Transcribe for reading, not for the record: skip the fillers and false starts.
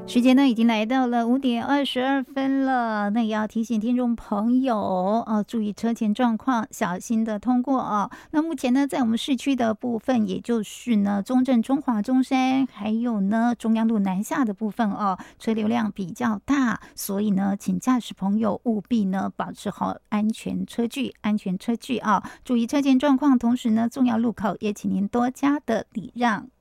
时间呢已经来到了5:22了，那也要提醒听众朋友注意车前状况，小心的通过哦。那目前呢，在我们市区的部分，也就是呢中正、中华、中山，还有呢中央路南下的部分哦，车流量比较大，所以呢，请驾驶朋友务必呢保持好安全车距啊，注意车前状况，同时呢，重要路口也请您多加的礼让。